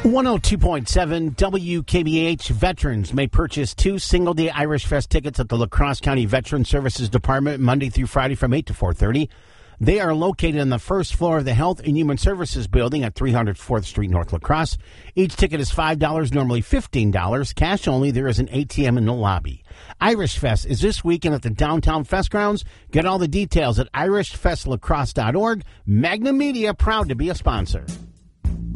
102.7 WKBH. Veterans may purchase 2 single-day Irish Fest tickets at the La Crosse County Veterans Services Department Monday through Friday from 8 to 4:30. They are located on the first floor of the Health and Human Services Building at 300 4th Street, North La Crosse. Each ticket is $5, normally $15. Cash only. There is an ATM in the lobby. Irish Fest is this weekend at the Downtown Fest Grounds. Get all the details at irishfestlacrosse.org. Magnum Media, proud to be a sponsor.